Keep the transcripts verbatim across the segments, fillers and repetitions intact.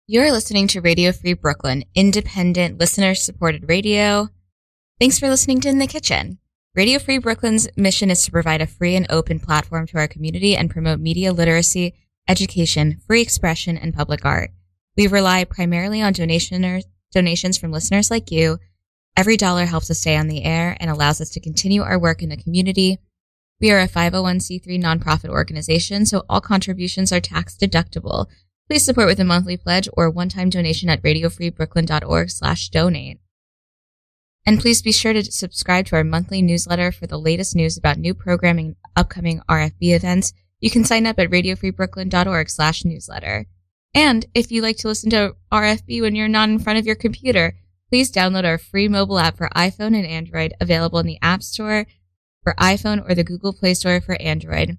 You're listening to Radio Free Brooklyn, independent, listener-supported radio. Thanks for listening to In the Kitchen. Radio Free Brooklyn's mission is to provide a free and open platform to our community and promote media literacy, education, free expression, and public art. We rely primarily on donation donations from listeners like you. Every dollar helps us stay on the air and allows us to continue our work in the community. We are a five oh one c three nonprofit organization, so all contributions are tax deductible. Please support with a monthly pledge or one-time donation at radiofreebrooklyn.org slash donate. And please be sure to subscribe to our monthly newsletter for the latest news about new programming and upcoming R F B events. You can sign up at radiofreebrooklyn.org slash newsletter. And if you like to listen to R F B when you're not in front of your computer, please download our free mobile app for iPhone and Android, available in the App Store for iPhone or the Google Play Store for Android.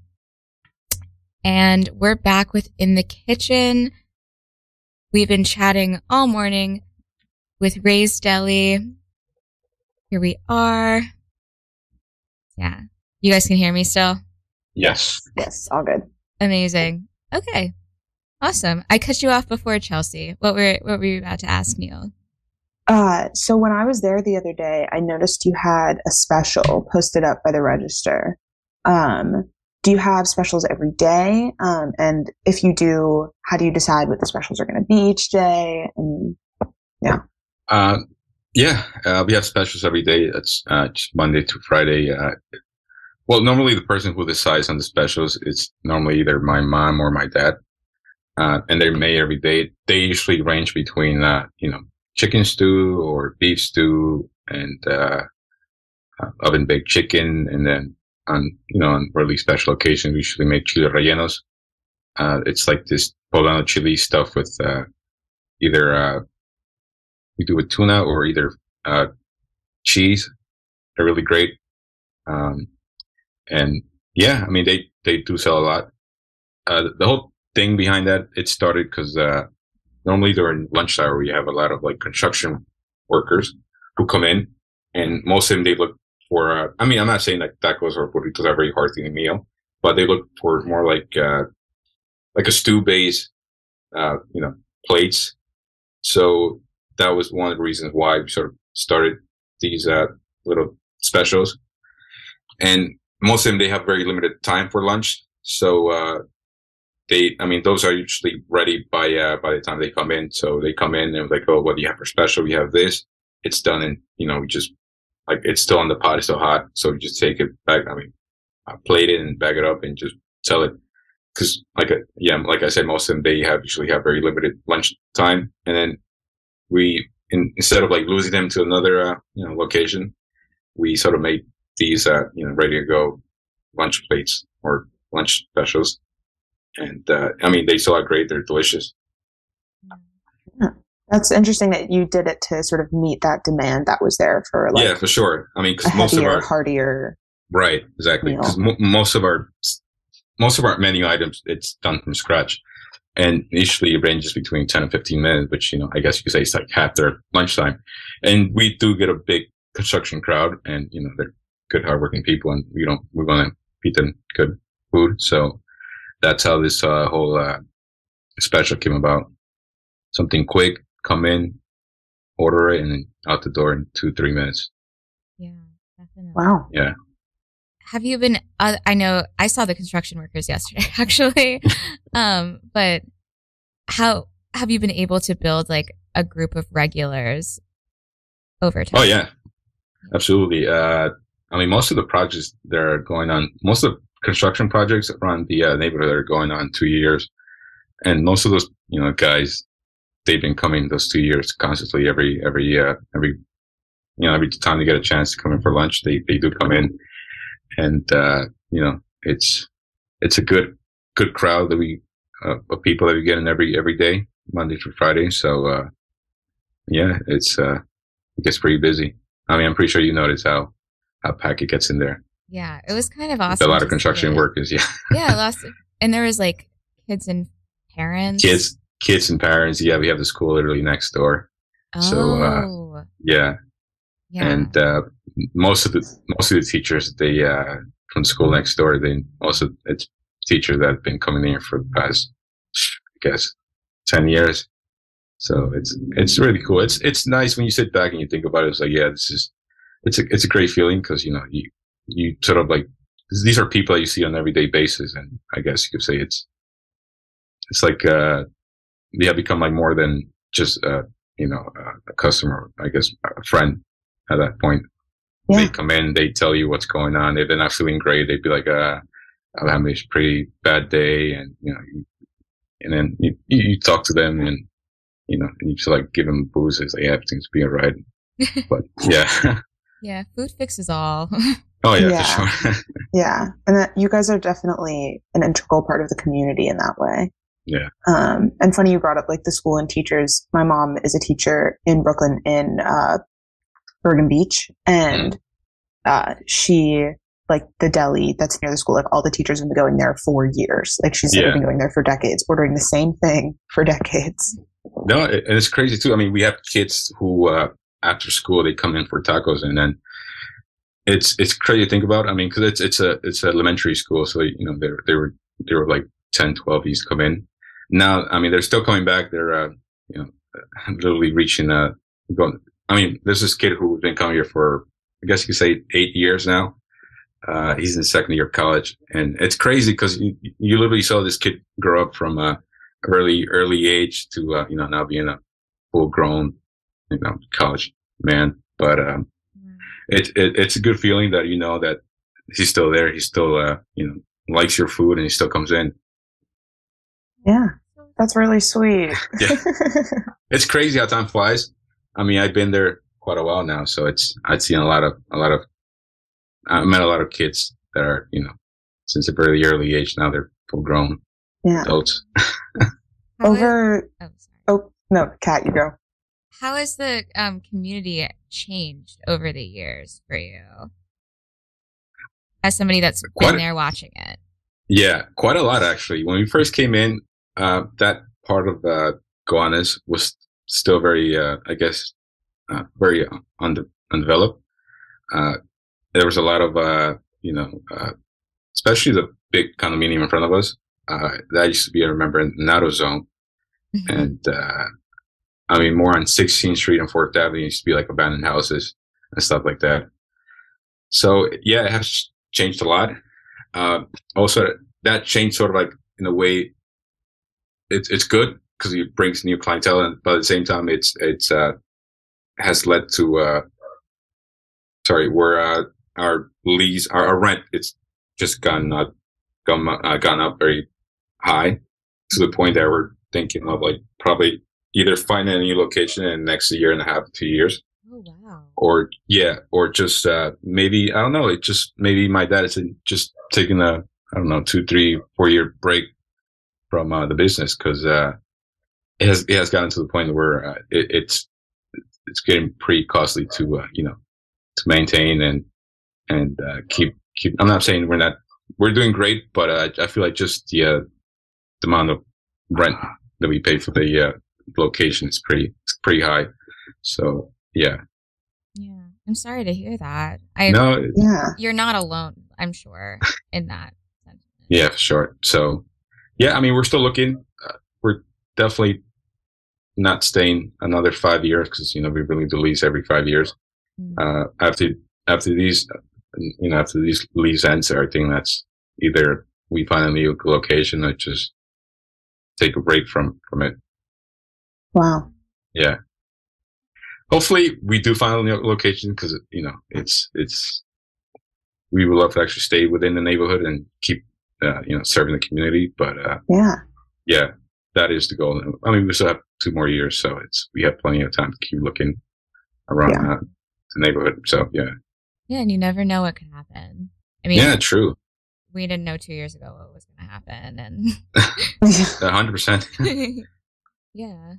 And we're back with In the Kitchen. We've been chatting all morning with Ray's Deli. Here we are. Yeah. You guys can hear me still? Yes. Yes, all good. Amazing. Okay. Awesome. I cut you off before, Chelsea. What were what were you about to ask, Neil? Uh, so when I was there the other day, I noticed you had a special posted up by the Register. Um, do you have specials every day? Um, and if you do, how do you decide what the specials are going to be each day? And yeah. Uh, yeah, uh, we have specials every day. It's uh, just Monday to Friday. Uh, well, normally the person who decides on the specials, it's normally either my mom or my dad. Uh, and they're made every day. They usually range between, uh, you know, chicken stew or beef stew and, uh, uh oven baked chicken. And then on, you know, on really special occasions, we usually make chile rellenos. Uh, it's like this poblano chili stuff with, uh, either, uh, we do with tuna or either, uh, cheese. They're really great. Um, and yeah, I mean, they, they do sell a lot. Uh, the whole thing behind that, it started because, uh, normally during lunch hour, we have a lot of like construction workers who come in, and most of them, they look for, uh, I mean, I'm not saying that tacos or burritos are a very hearty meal, but they look for more like, uh, like a stew base, uh, you know, plates. So that was one of the reasons why we sort of started these, uh, little specials. And most of them, they have very limited time for lunch. So, uh, They, I mean, those are usually ready by, uh, by the time they come in. So they come in and like, oh, what do you have for special? We have this. It's done. And, you know, we just like, it's still on the pot. It's still hot. So we just take it back. I mean, uh, plate it and bag it up and just sell it. Cause like, a, yeah, like I said, most of them, they have usually have very limited lunch time. And then we, in, instead of like losing them to another, uh, you know, location, we sort of made these, uh, you know, ready to go lunch plates or lunch specials. And, uh, I mean, they still are great. They're delicious. Yeah. That's interesting that you did it to sort of meet that demand that was there for like. Yeah, for sure. I mean, cause a most heavier, of our. heartier. Right. Exactly. Cause mo- most of our, most of our menu items, it's done from scratch. And usually it ranges between ten and fifteen minutes, which, you know, I guess you could say it's like half their lunchtime. And we do get a big construction crowd, and, you know, they're good, hardworking people, and we don't, we want to feed them good food. So, that's how this uh, whole uh, special came about. Something quick, come in, order it, and then out the door in two, three minutes. Yeah, definitely. Wow. Yeah. Have you been, uh, I know I saw the construction workers yesterday, actually. um, but how have you been able to build like a group of regulars over time? Oh, yeah. Absolutely. Uh, I mean, most of the projects that are going on, most of construction projects around the uh, neighborhood are going on two years. And most of those, you know, guys, they've been coming those two years constantly every, every, uh, every, you know, every time they get a chance to come in for lunch, they, they do come in. And, uh, you know, it's, it's a good, good crowd that we, uh, of people that we get in every, every day, Monday through Friday. So, uh, yeah, it's, uh, it gets pretty busy. I mean, I'm pretty sure you notice how, how packed it gets in there. Yeah, it was kind of awesome. A lot of construction workers, yeah. Yeah, lots of, and there was like kids and parents. Kids, kids and parents. Yeah, we have the school literally next door. Oh. So, uh, yeah. Yeah. And uh, most of the most of the teachers, they uh, from school next door, they also it's teachers that have been coming in for the past, I guess, ten years. So it's it's really cool. It's it's nice when you sit back and you think about it. It's like, yeah, this is it's a it's a great feeling because you know you you sort of like these are people that you see on an everyday basis, and I guess you could say it's it's like uh they have become like more than just uh you know uh, a customer. I guess a friend at that point. Yeah. They come in, they tell you what's going on. If they're not feeling great, they'd be like, uh, I'm having a pretty bad day. And, you know, you, and then you, you talk to them and, you know, and you just like give them booze. It's like, yeah, everything's being right. But yeah. Yeah. Food fixes all. Oh yeah, yeah. for sure. Yeah. And that you guys are definitely an integral part of the community in that way. Yeah. Um, and funny you brought up like the school and teachers. My mom is a teacher in Brooklyn in, uh, Bergen Beach, and mm. uh, she, like the deli that's near the school, like all the teachers have been going there for years. Like she's yeah. been going there for decades, ordering the same thing for decades. No, and it's crazy too. I mean, we have kids who uh, after school they come in for tacos, and then it's it's crazy to think about. I mean, because it's it's a it's an elementary school, so you know they they were they were like ten, twelve used to come in. Now, I mean, they're still coming back. They're uh, you know literally reaching uh going. I mean, there's this kid who's been coming here for, I guess you could say, eight years now. Uh, he's in second year of college. And it's crazy because you, you literally saw this kid grow up from a early, early age to, uh, you know, now being a full grown, you know, college man. But, um, mm. it, it, it's a good feeling that, you know, that he's still there. He still, uh, you know, likes your food and he still comes in. Yeah. That's really sweet. Yeah. It's crazy how time flies. I mean, I've been there quite a while now, so it's, I've seen a lot of, a lot of, I met a lot of kids that are, you know, since a very early age, now they're full grown yeah. adults. Over, is, oh, oh, no, Kat, you go. How has the um, community changed over the years for you? As somebody that's quite been there watching it. Yeah, quite a lot, actually. When we first came in, uh, that part of uh, Gowanus was still very, uh, I guess, uh, very unde- undeveloped. Uh, there was a lot of, uh, you know, uh, especially the big condominium in front of us. Uh, that used to be, I remember, in Nato Zone. Mm-hmm. And, uh, I mean, more on sixteenth Street and fourth Avenue used to be like abandoned houses and stuff like that. So, yeah, it has changed a lot. Uh, also, that changed sort of like, in a way, it's, it's good. Because it brings new clientele, and but at the same time, it's it's uh, has led to uh, sorry, where uh, our lease, our, our rent, it's just gone up, gone uh, gone up very high to the point that we're thinking of like probably either finding a new location in the next year and a half, two years. Oh wow! Or yeah, or just uh, maybe I don't know. It just maybe my dad is just taking a I don't know two, three, four year break from uh, the business because. Uh, It has it has gotten to the point where uh, it, it's it's getting pretty costly to uh, you know to maintain and and uh, keep keep. I'm not saying we're not we're doing great, but uh, I feel like just the uh, the amount of rent that we pay for the uh, location is pretty it's pretty high. So yeah. Yeah, I'm sorry to hear that. I no, yeah, you're not alone. I'm sure in that sentiment. Yeah, for sure. So yeah, I mean we're still looking. Uh, we're definitely not staying another five years because you know we really do lease every five years. Mm. Uh, after after these, you know, after these lease ends, I think that's either we find a new location or just take a break from from it. Wow. Yeah. Hopefully, we do find a new location because you know it's it's we would love to actually stay within the neighborhood and keep uh, you know serving the community. But uh, yeah, yeah. That is the goal. I mean, we still have two more years, so it's we have plenty of time to keep looking around yeah. uh, the neighborhood. So yeah, yeah, and you never know what could happen. I mean, yeah, true. We didn't know two years ago what was going to happen, and a hundred percent. Yeah.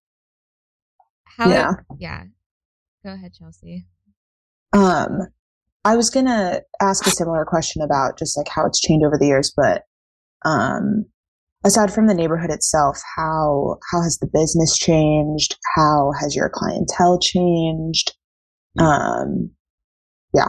How? Yeah. Yeah. Go ahead, Chelsea. Um, I was gonna ask a similar question about just like how it's changed over the years, but um. Aside from the neighborhood itself, how how has the business changed? How has your clientele changed? Um, yeah.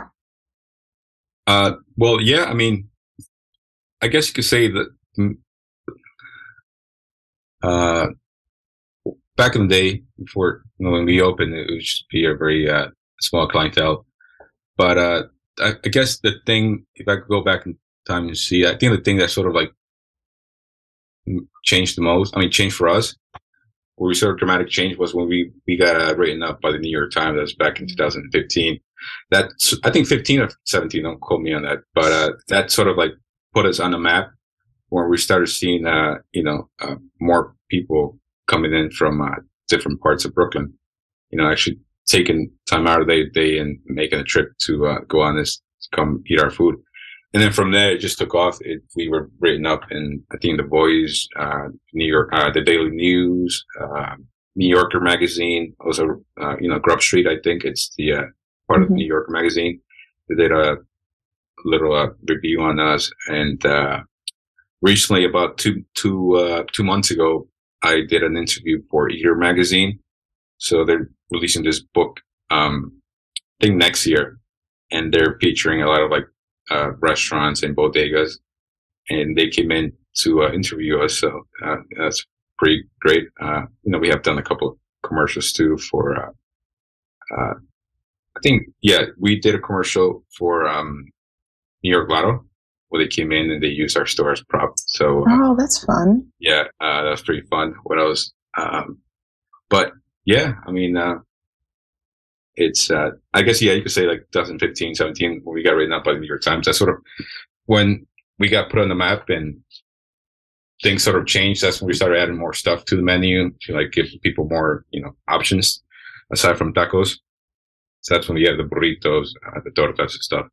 Uh, well, yeah. I mean, I guess you could say that. Uh, back in the day, before, you know, when we opened, it would just be a very uh, small clientele. But uh, I, I guess the thing, if I could go back in time and see, I think the thing that sort of like changed the most, I mean, changed for us, where we saw a dramatic change was when we, we got uh, written up by the New York Times. That was back in two thousand fifteen. That, I think fifteen or seventeen, don't quote me on that, but uh, that sort of like put us on the map where we started seeing, uh, you know, uh, more people coming in from uh, different parts of Brooklyn, you know, actually taking time out of their day and making a trip to uh, go on this, come eat our food. And then from there, it just took off. It, we were written up in, I think, The Voice, uh, New York, uh, the Daily News, uh, New Yorker magazine, also, uh, you know, Grub Street, I think it's the uh, part mm-hmm. of New Yorker magazine. They did a little uh, review on us. And uh, recently, about two, two, uh, two months ago, I did an interview for Eater magazine. So they're releasing this book, um, I think next year. And they're featuring a lot of like, Uh, restaurants and bodegas, and they came in to uh, interview us. So uh, that's pretty great. Uh, you know, we have done a couple of commercials too for, uh, uh, I think, yeah, we did a commercial for um, New York Lotto where they came in and they used our store as prop. So, uh, oh, that's fun. Yeah, uh, that was pretty fun. What else? Um, but yeah, I mean, uh, It's, uh, I guess, yeah, you could say like twenty fifteen, seventeen, when we got written up by the New York Times. That's sort of when we got put on the map and things sort of changed. That's when we started adding more stuff to the menu to like give people more, you know, options aside from tacos. So that's when we had the burritos, uh, the tortas and stuff.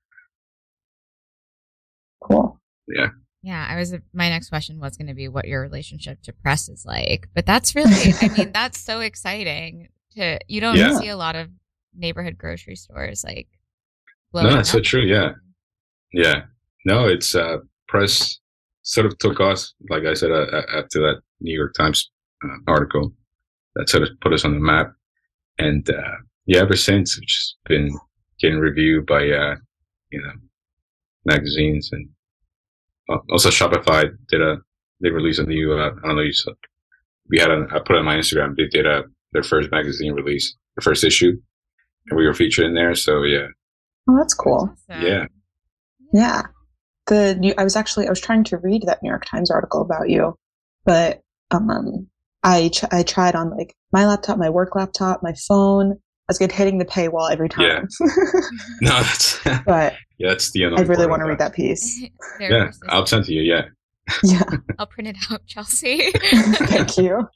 Cool. Yeah. Yeah, I was. My next question was going to be what your relationship to press is like, but that's really, I mean, that's so exciting. To, you don't yeah. see a lot of neighborhood grocery stores like. No, that's so true. Yeah, yeah. No, it's uh, press sort of took us, like I said, uh, after that New York Times uh, article, that sort of put us on the map, and uh, yeah, ever since it's just been getting reviewed by uh, you know, magazines, and uh, also Shopify did a they released a new uh, I don't know you saw, we had a, I put it on my Instagram, they did a their first magazine release, the first issue, and we were featured in there. So yeah. Oh, that's cool. Awesome. Yeah. Yeah. The new, I was actually I was trying to read that New York Times article about you, but um, I ch- I tried on like my laptop, my work laptop, my phone. I was getting hitting the paywall every time. Yeah. No, that's but yeah, that's the. I really want to read that piece. Yeah, I'll send to you. Yeah. Yeah. I'll print it out, Chelsea. Thank you.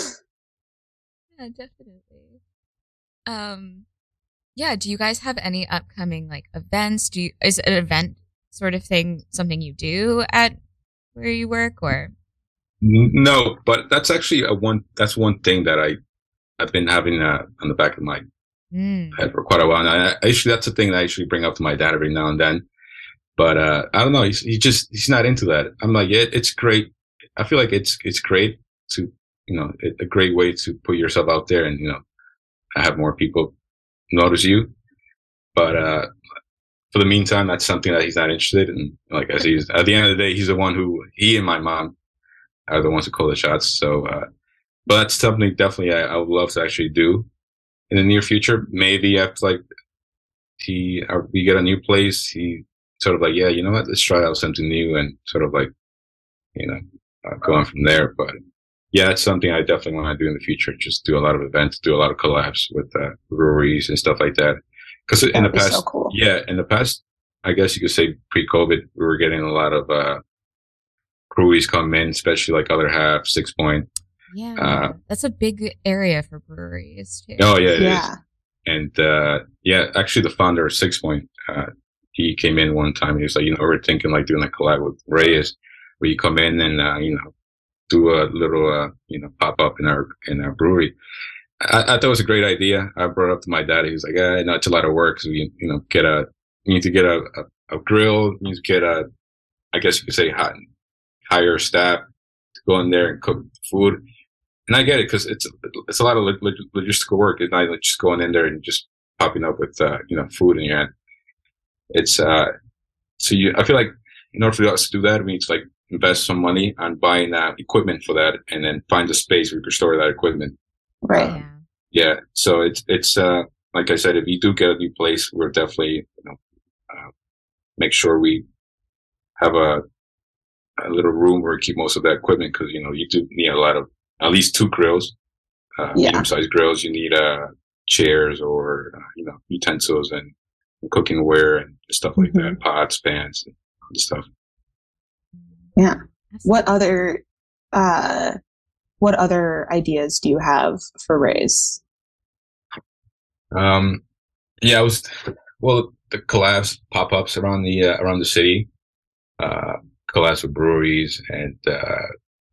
Yeah, definitely. Um, yeah. Do you guys have any upcoming like events? Do you is an event sort of thing something you do at where you work, or? No, but that's actually a one. That's one thing that I I've been having uh, on the back of my mm. head for quite a while. And I, actually, that's a thing that I usually bring up to my dad every now and then. But uh, I don't know. He's he just he's not into that. I'm like, yeah, it's great. I feel like it's it's great to. You know, a great way to put yourself out there and, you know, have more people notice you. But, uh, for the meantime, that's something that he's not interested in. Like, as he's, at the end of the day, he's the one who, he and my mom are the ones who call the shots. So, uh, but that's something definitely I, I would love to actually do in the near future. Maybe after like he, or we get a new place, he sort of like, yeah, you know what, let's try out something new and sort of like, you know, uh, going from there. But, yeah, it's something I definitely want to do in the future. Just do a lot of events, do a lot of collabs with uh, breweries and stuff like that. Because in the past, so cool. yeah, in the past, I guess you could say pre-COVID, we were getting a lot of uh, breweries come in, especially like Other Half, Six Point. Yeah, uh, that's a big area for breweries too. Oh yeah, it yeah. is. And uh, yeah, actually, the founder of Six Point, uh, he came in one time and he was like, you know, we're thinking like doing a collab with Reyes, where you come in and uh, you know. do a little, uh, you know, pop up in our, in our brewery. I, I thought it was a great idea. I brought it up to my dad. He was like, eh, no, it's a lot of work. So we, you know, get a, you need to get a, a, a grill. You need to get a, I guess you could say hot, hire staff to go in there and cook food. And I get it because it's, it's a lot of log- logistical work. It's not like just going in there and just popping up with, uh, you know, food in your hand. It's, uh, so you, I feel like in order for us to do that, we need to like invest some money on buying uh, equipment for that, and then find a space where we could store that equipment. Right. Uh, yeah. So it's it's uh, like I said, if you do get a new place, we're definitely you know uh, make sure we have a a little room where we keep most of that equipment, because you know you do need a lot of at least two grills, uh, Yeah. medium-sized grills. You need uh, chairs or uh, you know utensils and cooking ware and stuff like Mhm. that, pots, pans, and stuff. Yeah. What other uh what other ideas do you have for Rays? Um, yeah, I was well the collabs pop ups around the uh, around the city, uh, collabs with breweries, and uh,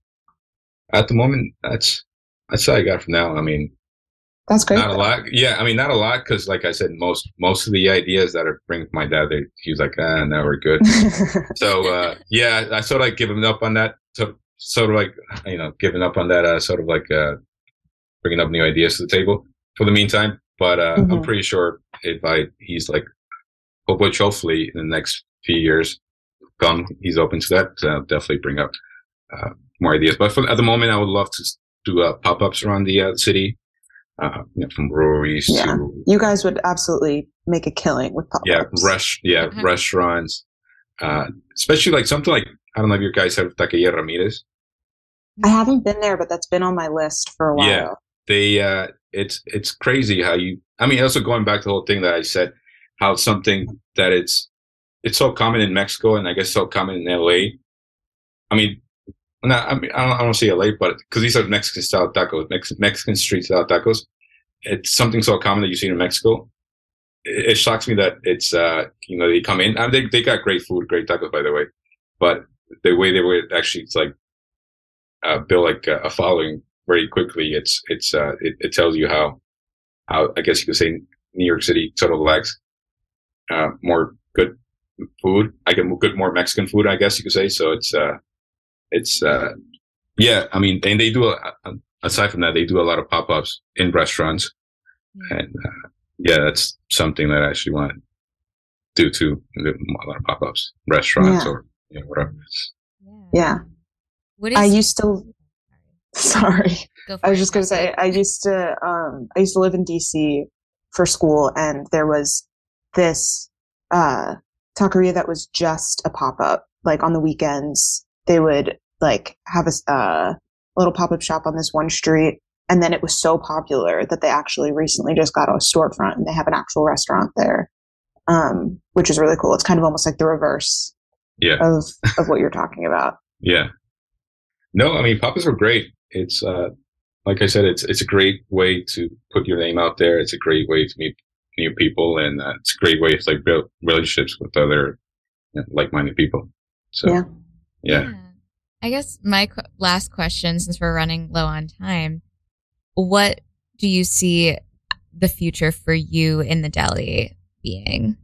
at the moment that's that's all I got for now. I mean, That's great. not a though. lot. Yeah, I mean, not a lot because, like I said, most most of the ideas that are bring my dad, they, he was like, ah, now we're good. So uh, yeah, I sort of like giving up on that. So sort of like you know, giving up on that. Uh, sort of like uh, bringing up new ideas to the table for the meantime. But uh, I'm Mhm. pretty sure if I, he's like, which hopefully in the next few years, come, he's open to that. Uh, definitely bring up uh, more ideas. But for, at the moment, I would love to do uh, pop ups around the uh, city, uh, you know, from breweries Yeah. to You guys would absolutely make a killing with pop-ups. yeah, rush, yeah, Mhm. restaurants, uh, especially like something like I don't know if you guys have Taqueria Ramirez. I haven't been there, but that's been on my list for a while. Yeah. They, uh, it's it's crazy how you. I mean, also going back to the whole thing that I said, how something that it's it's so common in Mexico and I guess so common in L A. I mean, not, I mean, I don't, I don't say L A, but because these are Mexican style tacos, Mex- Mexican street style tacos, it's something so common that you see in Mexico. It, it shocks me that it's uh, you know, they come in. I mean, they they got great food, great tacos, by the way, but the way they would actually, it's like uh, build like a, a following very quickly. It's it's uh, it, it tells you how how I guess you could say New York City sort of lacks uh, more good food. I get good more Mexican food, I guess you could say. So it's uh, it's uh, yeah. I mean, and they do a, a, aside from that, they do a lot of pop ups in restaurants, Yeah. and uh, yeah, that's something that I actually want to do too. A lot of pop ups, restaurants, Yeah. or you know, whatever. Yeah. What is? I used to sorry. Go for I was it, just going to Kelsey. say, I used to, um, I used to live in D C for school, and there was this uh, taqueria that was just a pop up. Like on the weekends, they would like have a, uh, little pop up shop on this one street, and then it was so popular that they actually recently just got a storefront, and they have an actual restaurant there, um, which is really cool. It's kind of almost like the reverse Yeah, of of what you're talking about. yeah. No, I mean, pop ups are great. It's uh, like I said, it's it's a great way to put your name out there. It's a great way to meet new people, and uh, it's a great way to like build relationships with other you know, like-minded people. So, Yeah. yeah. I guess my qu- last question, since we're running low on time, what do you see the future for you in the deli being?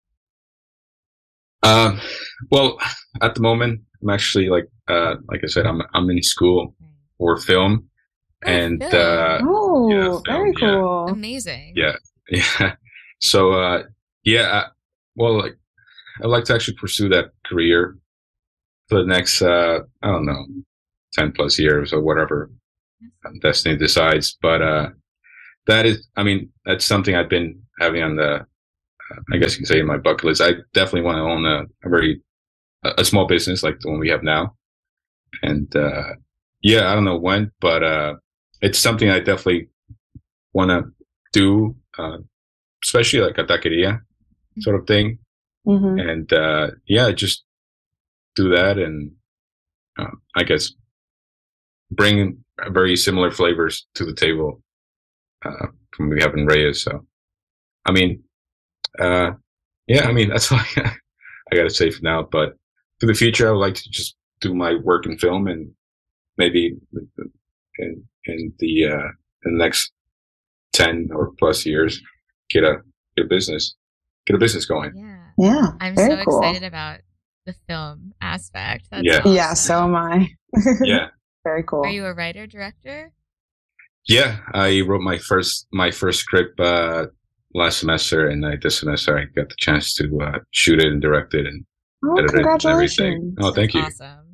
Um, well, at the moment, I'm actually like, uh, like I said, I'm I'm in school for film, and film. uh, Oh, yeah, film, very yeah. cool. Amazing. yeah, yeah. So, uh, yeah. Uh, well, like, I'd like to actually pursue that career for the next, uh, I don't know, ten plus years or whatever destiny decides. But uh, that is, I mean, that's something I've been having on the, uh, I guess you can say, in my bucket list. I definitely want to own a, a very a, a small business like the one we have now, and uh, yeah, I don't know when, but uh, it's something I definitely want to do, uh, especially like a taqueria sort of thing. hmm And uh, yeah, just do that, and uh, I guess bring very similar flavors to the table uh, from what we have in Reyes. So, I mean, uh, yeah, I mean that's all I, I got to say for now. But for the future, I would like to just do my work in film, and maybe in in the uh, in the next ten or plus years, get a get a business, get a business going. Yeah. Yeah, I'm very so cool. excited about the film aspect. That's Yeah. awesome. Yeah, so am I. Yeah. Very cool. Are you a writer director? Yeah, I wrote my first my first script uh, last semester, and I, this semester I got the chance to uh, shoot it and direct it and Oh, edit it and everything. congratulations. Oh, thank you. That's awesome.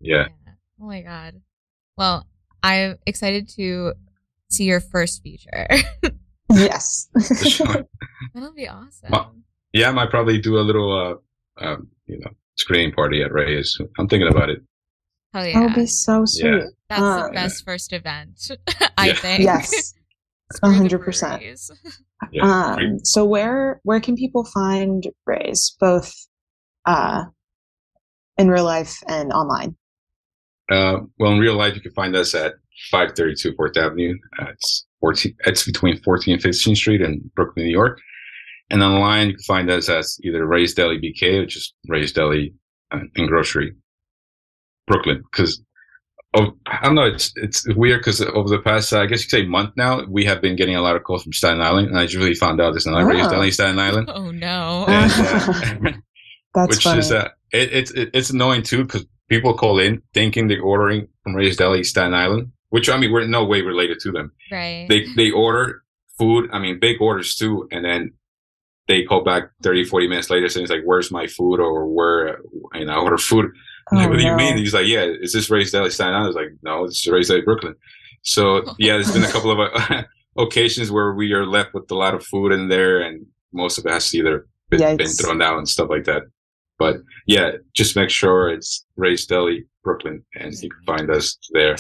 Yeah. yeah. Oh my God. Well, I'm excited to see your first feature. Yes. That'll be awesome. My, yeah, I might probably do a little, uh, um, you know, screening party at Reyes. I'm thinking about it. Oh yeah. That would be so sweet. Yeah. That's um, the best first event, I Yeah. think. Yes. Screw A the hundred percent. breweries. Yeah. Um, so where where can people find Reyes, both uh, in real life and online? Uh, well, in real life, you can find us at five thirty-two Fourth Avenue. Uh, it's fourteen. It's between fourteenth and fifteenth Street in Brooklyn, New York. And online, you can find us as either Reyes Deli B K or just Reyes Deli uh, and Grocery, Brooklyn. Because oh, I don't know, it's it's weird because over the past, uh, I guess you could say, month now, we have been getting a lot of calls from Staten Island, and I just really found out there's another Reyes Oh. Deli in Staten Island. Oh no. And, uh, That's which funny. is uh, it, it's it, it's annoying too because people call in thinking they're ordering from Reyes Deli Staten Island, which I mean we're in no way related to them. Right. They they order food, I mean big orders too, and then they call back thirty, forty minutes later saying it's like, "Where's my food?" or "Where you know I order food." I'm like, Oh, what do you no. mean? He's like, "Yeah, is this Reyes Deli Staten Island?" I was like, "No, this is Reyes Deli Brooklyn." So yeah, there's been a couple of uh, occasions where we are left with a lot of food in there, and most of it has either been, been Yikes. thrown out and stuff like that. But yeah, just make sure it's Reyes Deli Brooklyn, and you can find us there.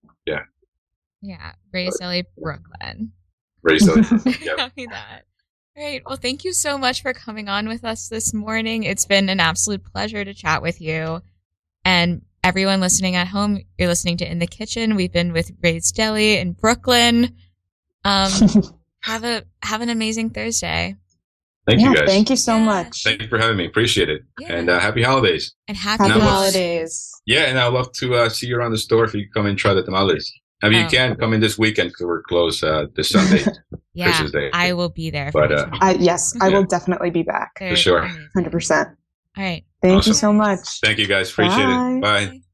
Yeah. Reyes Deli Brooklyn. Reyes Deli. Yeah. Copy that. Great. Well, thank you so much for coming on with us this morning. It's been an absolute pleasure to chat with you. And everyone listening at home, you're listening to In the Kitchen. We've been with Reyes Deli in Brooklyn. Um, have a have an amazing Thursday. Thank yeah, you guys. thank you so Yeah. much. Thank you for having me. Appreciate it. Yeah. And uh, happy holidays. And happy, Happy Now let's- holidays. Yeah, and I'd love to uh, see you around the store if you come and try the tamales. I mean, Oh. you can come in this weekend because we're closed uh, this Sunday. Yeah, Christmas Day. I will be there. For But, this uh, one. I, yes, I Yeah. will definitely be back. They're sure. amazing. one hundred percent. All right. Thank you Awesome. so much. Thank you guys. Appreciate Bye. it. Bye. Bye.